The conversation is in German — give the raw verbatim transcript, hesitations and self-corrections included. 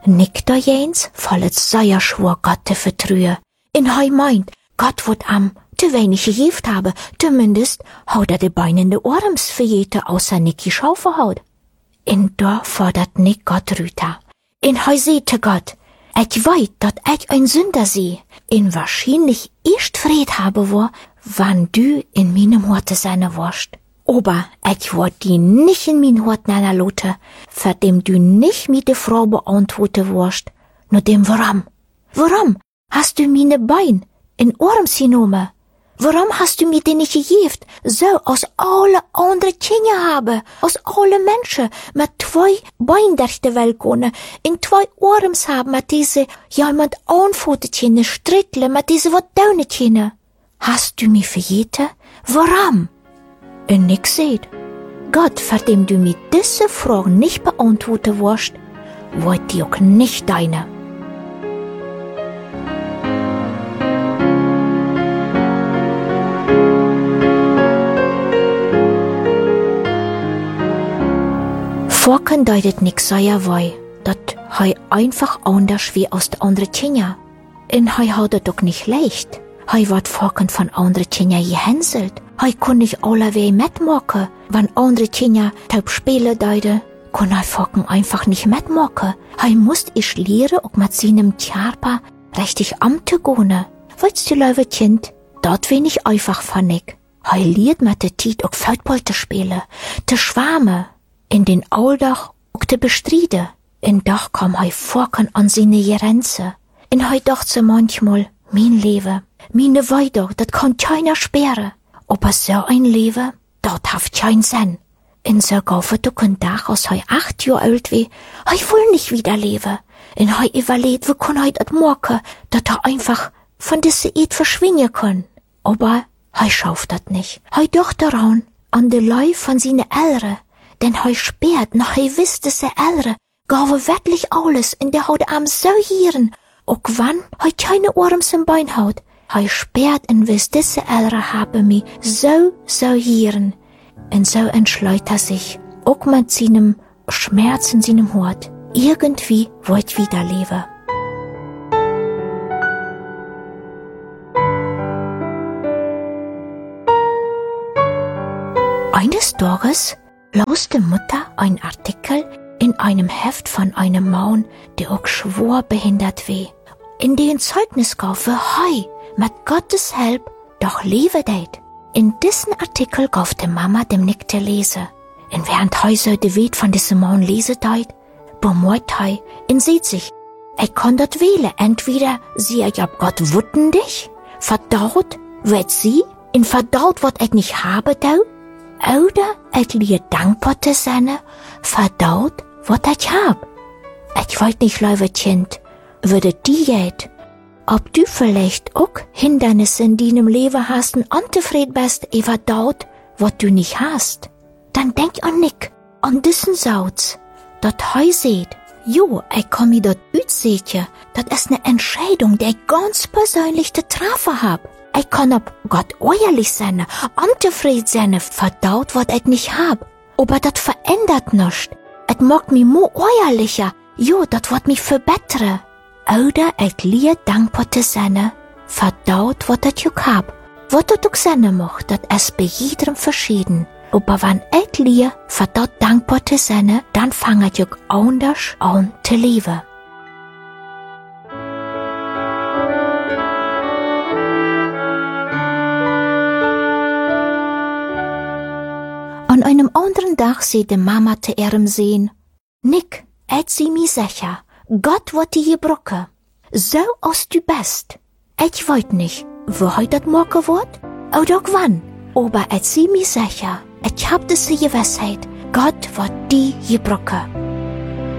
Nick da jens fallet sehr schwor Gott te vertrühe. In hei meint, Gott wird am te wenig gegift habe, zumindest haut er de Beine in de Orms für jete außer Nicky Schaufelhaut. In da fordert Nick Gott rüter. In hei sehte Gott, et weit, dat et ein Sünder sie, in wahrscheinlich erst Fried habe wo, wann du in meinem Horte seine Wurst. Aber et wort die nicht in min Hort neiner Lote, für dem du nicht mit de Frau beantworte wurst, nur dem warum? Warum hast du meine Bein in Orms hinome? Warum hast du mir den nicht gegift, so aus alle andere Kinder habe, aus alle Menschen, mit zwei Bein durch die Welt gehen, in zwei Orms haben, mit diese, ja, mit Anfotetchen, Strittle, mit diese wat Daunetchen? Hast du mich verjete? Warum? Und nix seht. Gott, für dem du mir diese Fragen nicht beantworten wirst, wird die auch nicht deine. Vorken deutet nix sehr wei, dat hei einfach anders wie aus de andere Kinder. In hei hat er doch nicht leicht. Hei wird Vorken von andere Kinder gehänselt. Hei kun nicht allerwei mitmachen, wann andere Kinder taub spielen deide. Kun hei Vorken einfach nicht mitmachen. Hei musst ich lehren, auch mit seinem Tjarpa richtig amtegone. Weißt du, liebe Kind, dort wenig einfach von Nick. Hei lehrt mit der Tiet auch Football zu spielen, zu schwärmen. In den Alltag auch te bestrieden. In Dach kam hei Vorken an seine Grenze. In hei dacht se manchmal, mein Leben, meine Weide, dat kann keiner sperren. Aber so ein Leben, dat haft kein Sinn. In so gaufe du kun Dach, aus hei acht Jahr alt wie, hei will nicht wieder leben. In hei überlebt, wie kun hei dat morgen, dat er einfach von disse Eid verschwingen kann. Aber hei schafft dat nicht. Hei dacht daran, an de Leib von seine Eltern. Denn hei sperrt, nach hei wisst es se Elre, gawe wirklich alles in der Haut am so hieren, auch wann hei keine Orms im Bein haut, hei sperrt in wisst es se Elre habe mi so, so hieren. Und so entschleut er sich, auch mit seinem Schmerz in seinem Hort, irgendwie wollt wieder leben. Eines Tages las die Mutter ein Artikel in einem Heft von einem Mann, der auch schwor behindert war. In den Zeugnis gab hei, mit Gottes Hilfe, doch lebe det. In diesen Artikel gab die Mama dem Nick zu lesen. Und während hei so de Weet von diesem Mann lese deit, bemoit hei und sieht sich, er kann dort wählen, entweder sie ich ab Gott wutten dich, verdaut wird sie, in verdaut wird ich nicht habe da, oder ich lieh dankbar zu sein, verdaut, was ich hab. Ich wollt nicht, liebe Kind, würde die jet, ob du vielleicht auch Hindernisse in deinem Leben hast und unzufrieden bist, über dort, was du nicht hast. Dann denk an Nick, an diesen Satz, dort heu seht, jo, ich kann mir dort ütsehen, das ist eine Entscheidung, die ich ganz persönlich zu treffen hab. Ich kann ob Gott ehrlich sein, unzufrieden sein, verdaut, was ich nicht hab. Aber das verändert nichts. Es macht mich mo ehrlicher. Jo, das wird mich verbessern. Oder ich lieh dankbar zu sein, verdaut, was ich auch hab. Was das auch sein macht, das ist bei jedem verschieden. Aber wenn ich lieh, verdaut dankbar zu sein, dann fange ich auch anders an zu leben. An einem anderen Tag sieht die Mama zu ihrem Sehen, Nick, et sie mi sicher, Gott wird die gebrochen. So als du bist. Ich weiß nicht, wo heute das morgen wird, oder auch wann. Aber et sie mi sicher, ich hab diese Gewissheit, Gott wird die gebrochen.